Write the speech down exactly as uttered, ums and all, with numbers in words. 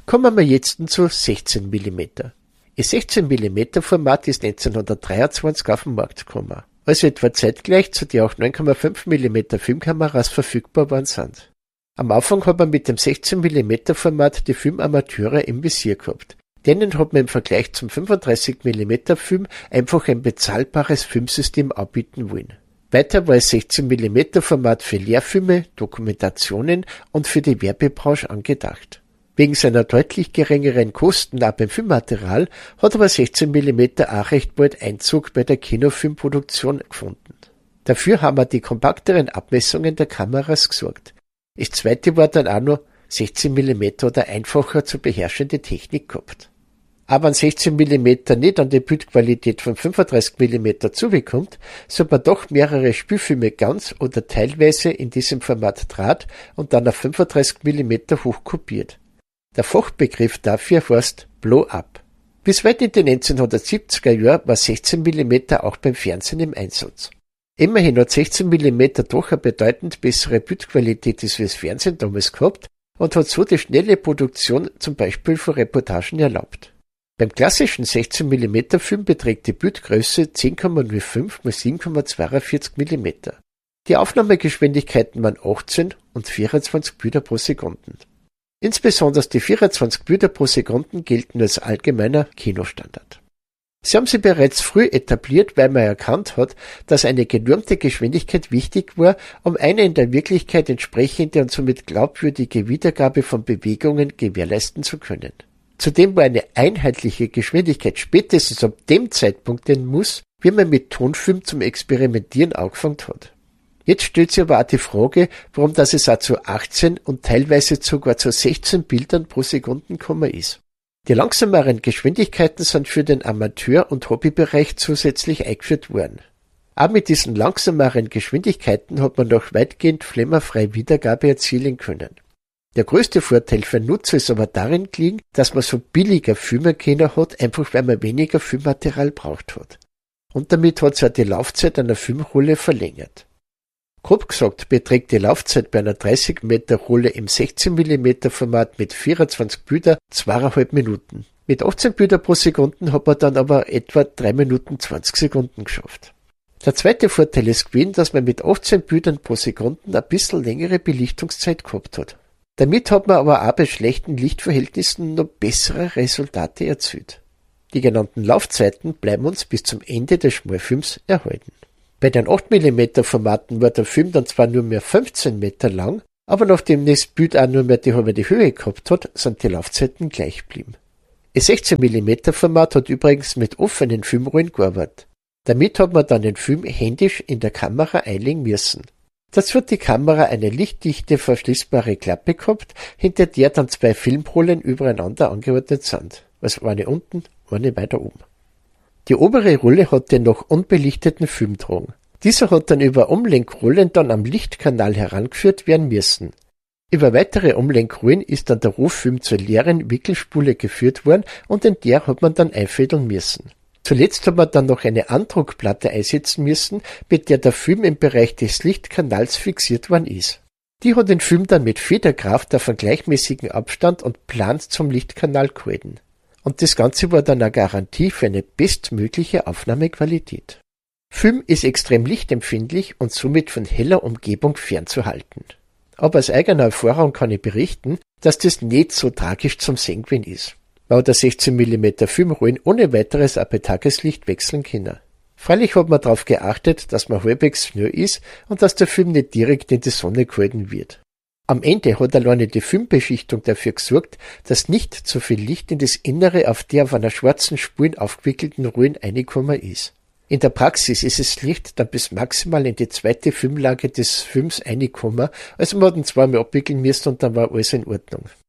Kommen wir jetzt zu sechzehn Millimeter. Das sechzehn Millimeter Format ist neunzehnhundertdreiundzwanzig auf den Markt gekommen, also etwa zeitgleich zu der auch neun Komma fünf Millimeter Filmkameras verfügbar waren sind. Am Anfang hat man mit dem sechzehn Millimeter Format die Filmamateure im Visier gehabt. Denen hat man im Vergleich zum fünfunddreißig Millimeter Film einfach ein bezahlbares Filmsystem anbieten wollen. Weiter war das sechzehn Millimeter Format für Lehrfilme, Dokumentationen und für die Werbebranche angedacht. Wegen seiner deutlich geringeren Kosten auch beim Filmmaterial hat aber sechzehn Millimeter auch recht bald Einzug bei der Kinofilmproduktion gefunden. Dafür haben wir die kompakteren Abmessungen der Kameras gesorgt. Das zweite war dann auch noch sechzehn Millimeter oder einfacher zu beherrschende Technik gehabt. Aber wenn sechzehn Millimeter nicht an die Bildqualität von fünfunddreißig Millimeter zubekommt, so hat man doch mehrere Spielfilme ganz oder teilweise in diesem Format Draht und dann auf fünfunddreißig Millimeter hochkopiert. Der Fachbegriff dafür heißt Blow-up. Bis weit in die neunzehnhundertsiebziger Jahre war sechzehn Millimeter auch beim Fernsehen im Einsatz. Immerhin hat sechzehn Millimeter doch eine bedeutend bessere Bildqualität als das Fernsehen damals gehabt und hat so die schnelle Produktion zum Beispiel von Reportagen erlaubt. Beim klassischen sechzehn Millimeter Film beträgt die Bildgröße zehn Komma null fünf mal sieben Komma zweiundvierzig Millimeter. Die Aufnahmegeschwindigkeiten waren achtzehn und vierundzwanzig Bilder pro Sekunde. Insbesondere die vierundzwanzig Bilder pro Sekunde gelten als allgemeiner Kinostandard. Sie haben sie bereits früh etabliert, weil man erkannt hat, dass eine genormte Geschwindigkeit wichtig war, um eine in der Wirklichkeit entsprechende und somit glaubwürdige Wiedergabe von Bewegungen gewährleisten zu können. Zudem war eine einheitliche Geschwindigkeit spätestens ab dem Zeitpunkt ein Muss, wie man mit Tonfilm zum Experimentieren angefangen hat. Jetzt stellt sich aber auch die Frage, warum das es auch zu achtzehn und teilweise sogar zu sechzehn Bildern pro Sekunde gekommen ist. Die langsameren Geschwindigkeiten sind für den Amateur- und Hobbybereich zusätzlich eingeführt worden. Auch mit diesen langsameren Geschwindigkeiten hat man noch weitgehend flimmerfrei Wiedergabe erzielen können. Der größte Vorteil für Nutzer ist aber darin gelegen, dass man so billiger Filme können hat, einfach weil man weniger Filmmaterial braucht hat. Und damit hat sich auch die Laufzeit einer Filmrolle verlängert. Grob gesagt beträgt die Laufzeit bei einer dreißig Meter Rolle im sechzehn Millimeter Format mit vierundzwanzig Bilder zweieinhalb Minuten. Mit achtzehn Bilder pro Sekunde hat man dann aber etwa drei Minuten zwanzig Sekunden geschafft. Der zweite Vorteil ist gewesen, dass man mit achtzehn Bildern pro Sekunde ein bisschen längere Belichtungszeit gehabt hat. Damit hat man aber auch bei schlechten Lichtverhältnissen noch bessere Resultate erzielt. Die genannten Laufzeiten bleiben uns bis zum Ende des Schmalfilms erhalten. Bei den acht Millimeter Formaten war der Film dann zwar nur mehr fünfzehn Meter lang, aber nachdem das Bild auch nur mehr die halbe Höhe gehabt hat, sind die Laufzeiten gleich geblieben. Das sechzehn Millimeter Format hat übrigens mit offenen Filmrollen gearbeitet. Damit hat man dann den Film händisch in der Kamera einlegen müssen. Dazu hat die Kamera eine lichtdichte verschließbare Klappe gehabt, hinter der dann zwei Filmrollen übereinander angeordnet sind. Also eine unten, eine weiter oben. Die obere Rolle hat den noch unbelichteten Film getragen. Dieser hat dann über Umlenkrollen dann am Lichtkanal herangeführt werden müssen. Über weitere Umlenkrollen ist dann der Rohfilm zur leeren Wickelspule geführt worden und in der hat man dann einfädeln müssen. Zuletzt hat man dann noch eine Andruckplatte einsetzen müssen, mit der der Film im Bereich des Lichtkanals fixiert worden ist. Die hat den Film dann mit Federkraft auf einen gleichmäßigen Abstand und plan zum Lichtkanal gehalten. Und das Ganze war dann eine Garantie für eine bestmögliche Aufnahmequalität. Film ist extrem lichtempfindlich und somit von heller Umgebung fernzuhalten. Aber aus eigener Erfahrung kann ich berichten, dass das nicht so tragisch zum Sehen gewesen ist. Man hat der sechzehn Millimeter Filmrollen ohne weiteres auch bei Tageslicht wechseln können. Freilich hat man darauf geachtet, dass man halbwegs schnell ist und dass der Film nicht direkt in die Sonne gehalten wird. Am Ende hat alleine die Filmbeschichtung dafür gesorgt, dass nicht zu viel Licht in das Innere auf der auf einer schwarzen Spuren aufgewickelten Rollen reingekommen ist. In der Praxis ist das Licht dann bis maximal in die zweite Filmlage des Films reingekommen, also man hat ihn zweimal abwickeln müssen und dann war alles in Ordnung.